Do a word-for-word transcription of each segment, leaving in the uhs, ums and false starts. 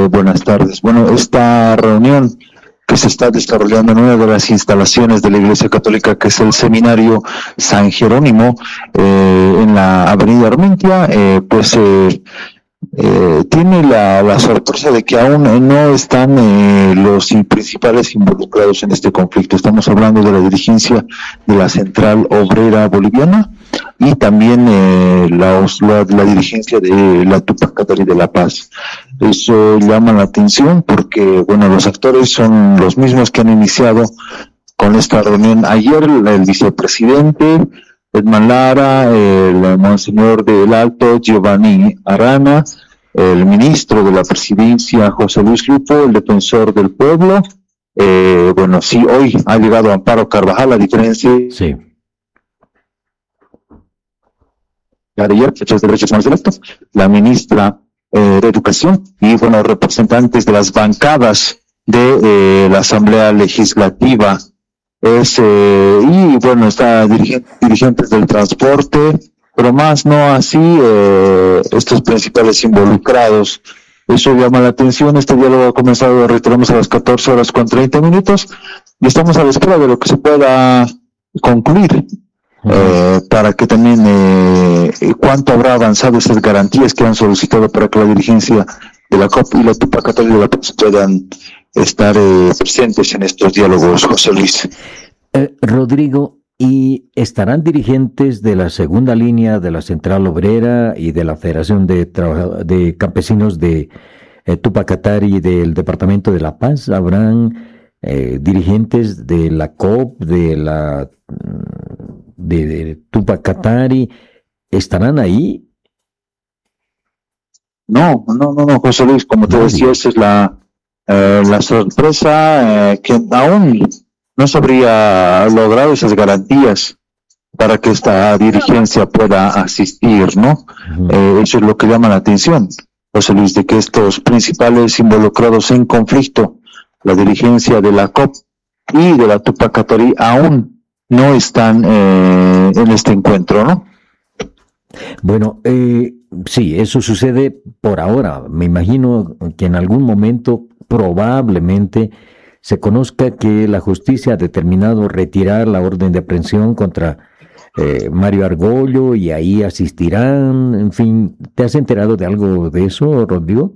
Eh, buenas tardes. Bueno, esta reunión que se está desarrollando en una de las instalaciones de la Iglesia Católica, que es el Seminario San Jerónimo, eh, en la Avenida Armentia, eh, pues eh, eh, tiene la, la sorpresa de que aún no están eh, los principales involucrados en este conflicto. Estamos hablando de la dirigencia de la Central Obrera Boliviana y también eh, la, la, la dirigencia de la Tupac Katari de La Paz. Eso llama la atención porque, bueno, los actores son los mismos que han iniciado con esta reunión ayer, el vicepresidente Edman Lara, el monseñor del Alto Giovanni Arana, el ministro de la presidencia José Luis Lupo, el defensor del pueblo. Eh, bueno, sí, hoy ha llegado Amparo Carvajal, a diferencia sí. de ayer, fechas de derechos humanos electos, la ministra eh, de Educación y, bueno, representantes de las bancadas de eh, la Asamblea Legislativa. Es, eh, y bueno, está dirigentes, dirigentes del transporte, pero más no así eh, estos principales involucrados. Eso llama la atención. Este diálogo ha comenzado, reiteramos, a las catorce horas con treinta minutos y estamos a la espera de lo que se pueda concluir, eh, para que también eh, cuánto habrá avanzado estas garantías que han solicitado para que la dirigencia de la C O P y la Tupac Katari de La Paz puedan estar eh, presentes en estos diálogos, José Luis. Eh, Rodrigo, ¿y estarán dirigentes de la segunda línea de la Central Obrera y de la Federación de, Trabaja- de Campesinos de eh, Tupac Katari y del Departamento de La Paz? ¿Habrán eh, dirigentes de la C O P, de la de, de Tupac Katari? ¿Estarán ahí? No, no, no, no, José Luis, como te decía, esa es la Eh, la sorpresa, eh, que aún no se habría logrado esas garantías para que esta dirigencia pueda asistir, ¿no? Uh-huh. Eh, eso es lo que llama la atención, José Luis, de que estos principales involucrados en conflicto, la dirigencia de la C O P y de la Tupac Katari, aún no están eh, en este encuentro, ¿no? Bueno, eh, sí, eso sucede por ahora. Me imagino que en algún momento probablemente se conozca que la justicia ha determinado retirar la orden de aprehensión contra eh, Mario Argollo y ahí asistirán, en fin. ¿Te has enterado de algo de eso, Rodrigo?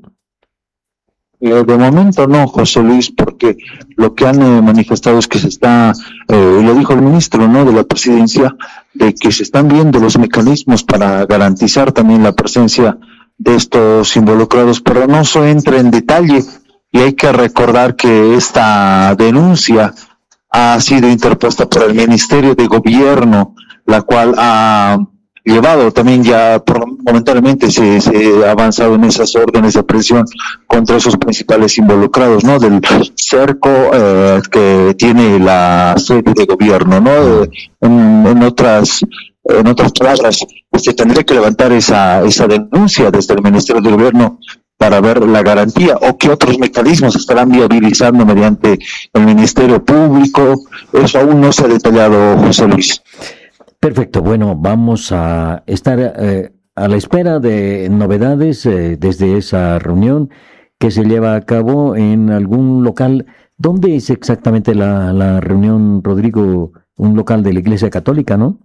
Eh, de momento no, José Luis, porque lo que han eh, manifestado es que se está, eh, lo dijo el ministro, ¿no?, de la presidencia, de que se están viendo los mecanismos para garantizar también la presencia de estos involucrados, pero no se entra en detalle. Y hay que recordar que esta denuncia ha sido interpuesta por el Ministerio de Gobierno, la cual ha llevado también ya por, momentáneamente se, se ha avanzado en esas órdenes de aprehensión contra esos principales involucrados, ¿no?, del cerco eh, que tiene la sede de gobierno, ¿no? Eh, en, en otras en otras palabras, se tendría que levantar esa esa denuncia desde el Ministerio de Gobierno para ver la garantía o qué otros mecanismos estarán viabilizando mediante el Ministerio Público. Eso aún no se ha detallado, José Luis. Perfecto, bueno, vamos a estar eh, a la espera de novedades eh, desde esa reunión que se lleva a cabo en algún local. ¿Dónde es exactamente la, la reunión, Rodrigo? Un local de la Iglesia Católica, ¿no?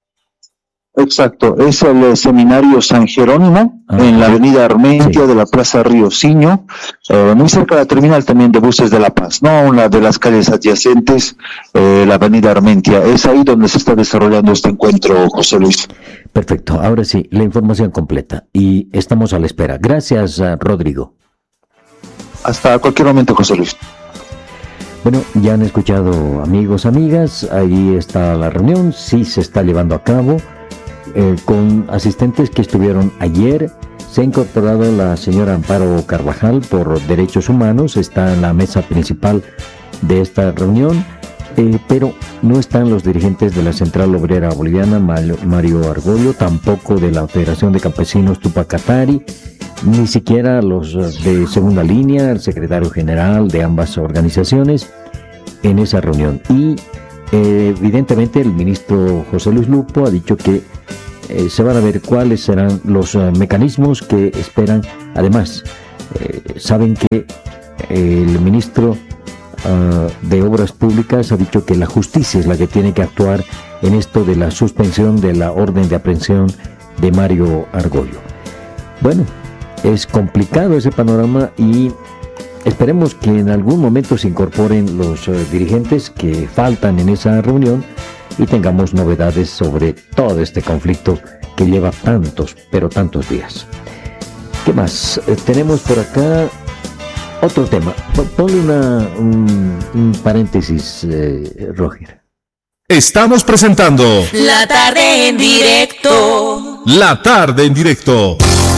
Exacto, es el Seminario San Jerónimo, ah, en la Avenida Armentia, sí, de la Plaza Río Siño, eh, muy cerca de la terminal también de buses de La Paz, ¿no? Una de las calles adyacentes, eh, la Avenida Armentia. Es ahí donde se está desarrollando este encuentro, José Luis. Perfecto, ahora sí, la información completa y estamos a la espera. Gracias, Rodrigo. Hasta cualquier momento, José Luis. Bueno, ya han escuchado, amigos, amigas, ahí está la reunión, sí se está llevando a cabo. Eh, con asistentes que estuvieron ayer. Se ha incorporado la señora Amparo Carvajal por Derechos Humanos, está en la mesa principal de esta reunión, eh, pero no están los dirigentes de la Central Obrera Boliviana, Mario Argollo, tampoco de la Federación de Campesinos Tupac Katari, ni siquiera los de segunda línea, el secretario general de ambas organizaciones en esa reunión. Y eh, evidentemente el ministro José Luis Lupo ha dicho que eh, se van a ver cuáles serán los uh, mecanismos que esperan, además Eh, saben que el ministro uh, de Obras Públicas ha dicho que la justicia es la que tiene que actuar en esto de la suspensión de la orden de aprehensión de Mario Argollo. Bueno, es complicado ese panorama y esperemos que en algún momento se incorporen los uh, dirigentes que faltan en esa reunión y tengamos novedades sobre todo este conflicto que lleva tantos, pero tantos días. ¿Qué más? Eh, tenemos por acá otro tema. Ponle una, un, un paréntesis, eh, Roger. Estamos presentando La Tarde en Directo. La Tarde en Directo.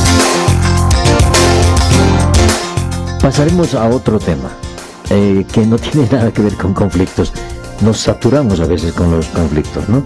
Pasaremos a otro tema eh, que no tiene nada que ver con conflictos. Nos saturamos a veces con los conflictos, ¿no?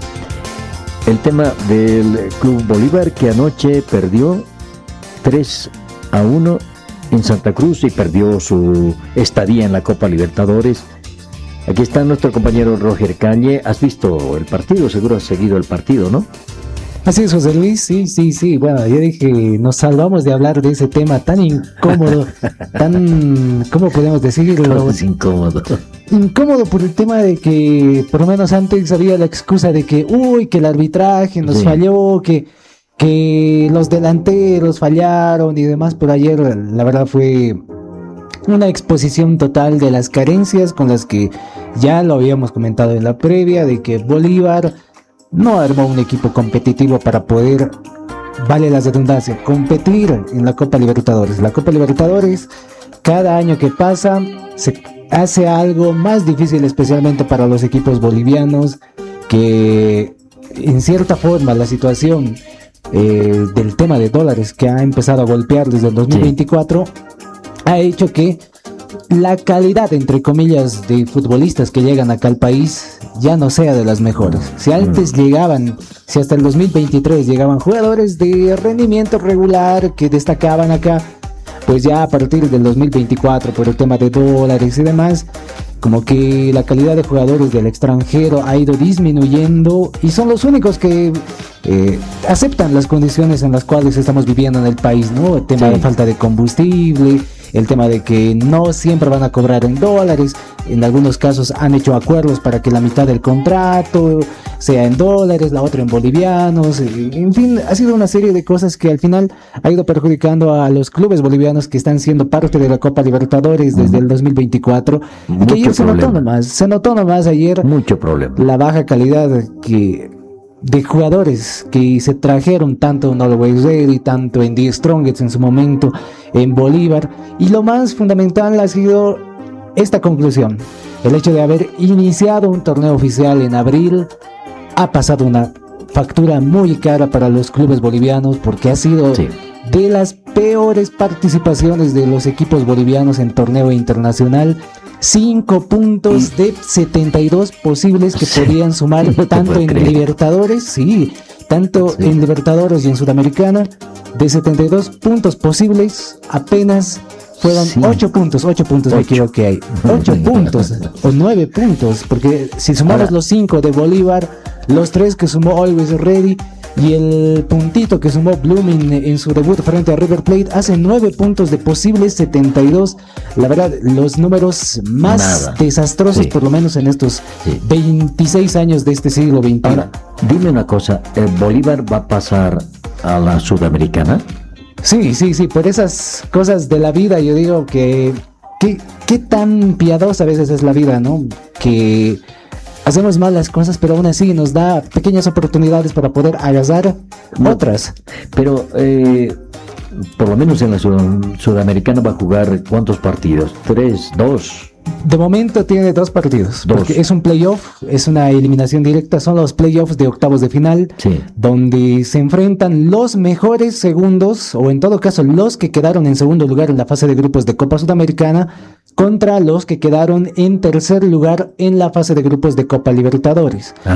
El tema del Club Bolívar, que anoche perdió tres a uno en Santa Cruz y perdió su estadía en la Copa Libertadores. Aquí está nuestro compañero Roger Calle. ¿Has visto el partido? Seguro has seguido el partido, ¿no? Así es, José Luis, sí, sí, sí. Bueno, yo dije, nos salvamos de hablar de ese tema tan incómodo, tan, ¿cómo podemos decirlo? Es incómodo. Incómodo por el tema de que, por lo menos antes había la excusa de que, uy, que el arbitraje nos sí. falló, que, que los delanteros fallaron y demás, pero ayer la verdad fue una exposición total de las carencias con las que ya lo habíamos comentado en la previa, de que Bolívar no armó un equipo competitivo para poder, vale la redundancia, competir en la Copa Libertadores. La Copa Libertadores, cada año que pasa, se hace algo más difícil, especialmente para los equipos bolivianos, que en cierta forma la situación eh, del tema de dólares que ha empezado a golpear desde el dos mil veinticuatro, sí. ha hecho que la calidad, entre comillas, de futbolistas que llegan acá al país ya no sea de las mejores. Si antes mm. llegaban, si hasta el dos mil veintitrés llegaban jugadores de rendimiento regular que destacaban acá, pues ya a partir del dos mil veinticuatro, por el tema de dólares y demás, como que la calidad de jugadores del extranjero ha ido disminuyendo y son los únicos que eh, aceptan las condiciones en las cuales estamos viviendo en el país, ¿no? El tema sí. de falta de combustible, el tema de que no siempre van a cobrar en dólares, en algunos casos han hecho acuerdos para que la mitad del contrato sea en dólares, la otra en bolivianos, en fin, ha sido una serie de cosas que al final ha ido perjudicando a los clubes bolivianos que están siendo parte de la Copa Libertadores desde el dos mil veinticuatro, y que ayer se notó nomás, se notó nomás ayer mucho problema, la baja calidad que de jugadores que se trajeron tanto en Always Ready, tanto en The Strongest en su momento, en Bolívar, y lo más fundamental ha sido esta conclusión, el hecho de haber iniciado un torneo oficial en abril ha pasado una factura muy cara para los clubes bolivianos, porque ha sido sí. de las peores participaciones de los equipos bolivianos en torneo internacional. Cinco puntos de setenta y dos posibles que sí. podían sumar no tanto en creer. Libertadores, sí, tanto sí. en Libertadores y en Sudamericana. De setenta y dos puntos posibles, apenas fueron sí. ocho puntos, ocho puntos ocho. Me equivoqué ahí, ocho puntos o nueve puntos, porque si sumamos Ahora. los cinco de Bolívar, los tres que sumó Always Ready y el puntito que sumó Blooming en su debut frente a River Plate, hace nueve puntos de posibles setenta y dos. La verdad, los números más Nada. desastrosos, sí. por lo menos en estos sí. veintiséis años de este siglo veintiuno. Ahora, dime una cosa, ¿el Bolívar va a pasar a la Sudamericana? Sí, sí, sí, por esas cosas de la vida yo digo que qué, qué tan piadosa a veces es la vida, ¿no? Que hacemos mal las cosas, pero aún así nos da pequeñas oportunidades para poder agasar no, otras. Pero eh, por lo menos en la sud- Sudamericana va a jugar ¿cuántos partidos? ¿Tres? ¿Dos? De momento tiene dos partidos, dos. Porque es un playoff, es una eliminación directa, son los playoffs de octavos de final, sí. donde se enfrentan los mejores segundos, o en todo caso los que quedaron en segundo lugar en la fase de grupos de Copa Sudamericana, contra los que quedaron en tercer lugar en la fase de grupos de Copa Libertadores. Ajá.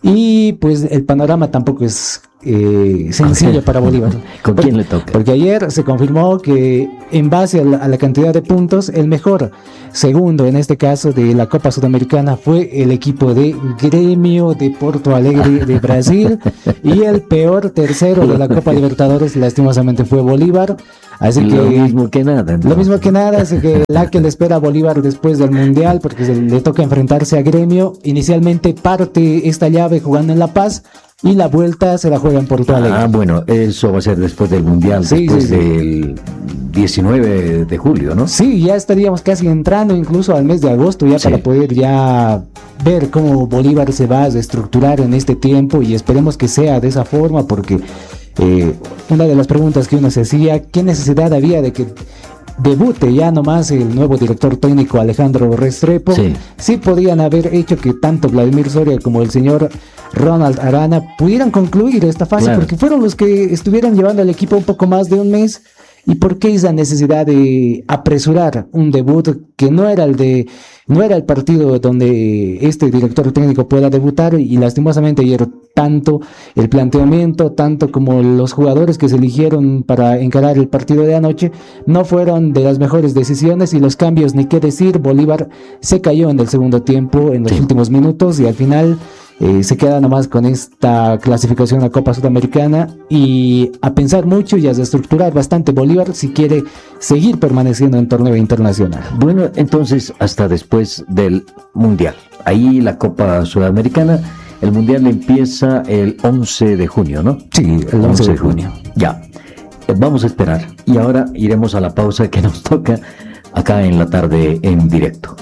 Y pues el panorama tampoco es eh, sencillo para Bolívar. ¿Con quién le toca? Porque ayer se confirmó que en base a la, a la cantidad de puntos, el mejor segundo en este caso de la Copa Sudamericana fue el equipo de Gremio de Porto Alegre de Brasil, y el peor tercero de la Copa Libertadores lastimosamente fue Bolívar. Así que lo mismo que nada. Entonces. Lo mismo que nada, así que la que le espera a Bolívar después del Mundial, porque se le toca enfrentarse a Gremio. Inicialmente parte esta llave jugando en La Paz y la vuelta se la juega en Porto Alegre. Ah, bueno, eso va a ser después del Mundial, sí, después sí, sí. del diecinueve de julio, ¿no? Sí, ya estaríamos casi entrando incluso al mes de agosto ya sí. Para poder ya ver cómo Bolívar se va a reestructurar en este tiempo, y esperemos que sea de esa forma, porque eh, una de las preguntas que uno se hacía, ¿qué necesidad había de que debute ya nomás el nuevo director técnico Alejandro Restrepo? Sí. Sí podían haber hecho que tanto Vladimir Soria como el señor Ronald Arana pudieran concluir esta fase, claro. Porque fueron los que estuvieron llevando al equipo un poco más de un mes. ¿Y por qué esa necesidad de apresurar un debut que no era el de no era el partido donde este director técnico pueda debutar? Y lastimosamente ayer tanto el planteamiento, tanto como los jugadores que se eligieron para encarar el partido de anoche no fueron de las mejores decisiones, y los cambios ni qué decir. Bolívar se cayó en el segundo tiempo, en los sí. últimos minutos, y al final Eh, se queda nomás con esta clasificación a Copa Sudamericana, y a pensar mucho y a reestructurar bastante Bolívar si quiere seguir permaneciendo en torneo internacional. Bueno, entonces hasta después del Mundial. Ahí la Copa Sudamericana, el Mundial empieza el once de junio, ¿no? Sí, el once de junio. Ya, vamos a esperar. Y ahora iremos a la pausa que nos toca acá en La Tarde en Directo.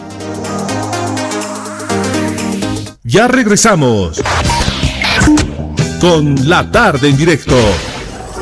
Ya regresamos con La Tarde en Directo.